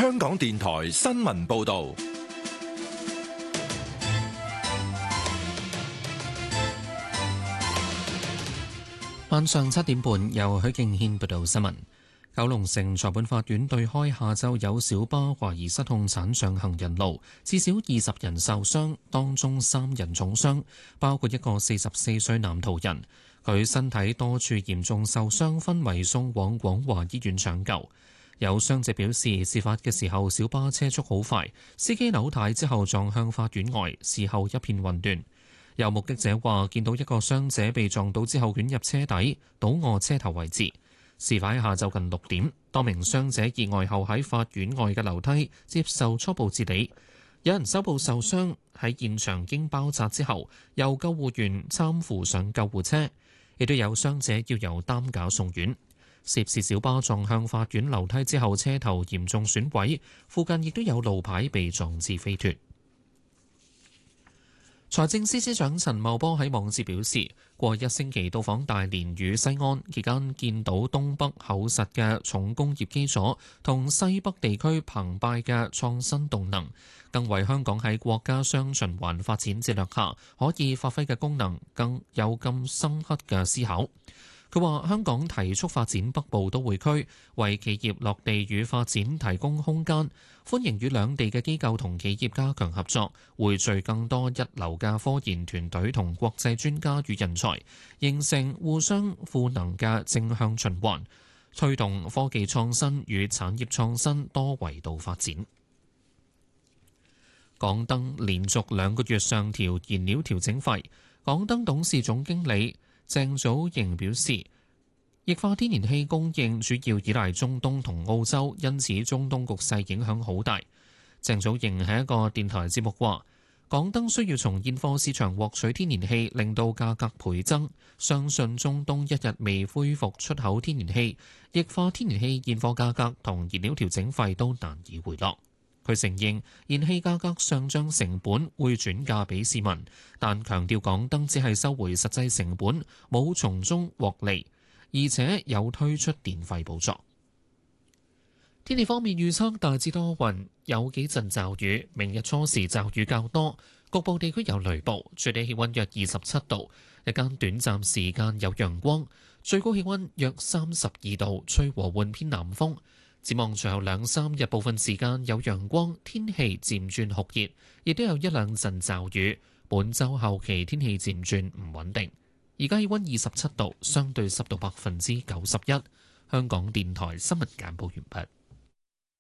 香港電台新聞報道。 晚上7點半，由許敬軒報道新聞。九龍城裁判法院對開下晝有小巴懷疑失控鏟上行人路，至少20人受傷，當中3人重傷，包括一個44歲男途人。佢身體多處嚴重受傷，昏迷送往廣華醫院搶救。有傷者表示，事發嘅時候小巴車速好快，司機扭軚之後撞向法院外，事後一片混亂。有目擊者話，見到一個傷者被撞倒之後捲入車底，倒卧車頭位置。事發喺下晝近6點，多名傷者意外後喺法院外嘅樓梯接受初步治理。有人手部受傷，喺現場經包紮之後，由救護員攙扶上救護車。亦都有傷者要由擔架送院。涉事小巴撞向法院樓梯之後，車頭嚴重損毀，附近亦都有路牌被撞至飛脱。財政司司長陳茂波喺網誌表示，過一星期到訪大連與西安期間，見到東北厚實嘅重工業基礎同西北地區澎湃嘅創新動能，更為香港喺國家雙循環發展戰略下可以發揮嘅功能更有更深刻嘅思考。佢話：香港提速發展北部都會區，為企業落地與發展提供空間，歡迎與兩地嘅機構同企業加強合作，匯聚更多一流嘅科研團隊同國際專家與人才，形成互相賦能嘅正向循環，推動科技創新與產業創新多維度發展。港燈連續2個月上調燃料調整費，港燈董事總經理鄭祖瑩表示，液化天然氣供應主要依賴中東同澳洲，因此中東局勢影響好大。鄭祖瑩喺一個電台節目話，港燈需要從現貨市場獲取天然氣，令到價格倍增。相信中東一日未恢復出口天然氣，液化天然氣現貨價格同燃料調整費都難以回落。佢承認燃氣價格上漲成本會轉嫁俾市民，但強調港燈只係收回實際成本，冇從中獲利，而且有推出電費補助。天氣方面預測大致多雲，有幾陣驟雨，明日初時驟雨較多，局部地區有雷暴，最低氣溫約27度，日間短暫時間有陽光，最高氣溫約32度，吹和緩偏南風。展望隨後2-3日部分時間有陽光，天氣漸轉酷熱，亦都有1-2陣驟雨。本週後期天氣漸轉唔穩定。而家氣溫27度，相對濕度91%。香港電台新聞簡報完畢。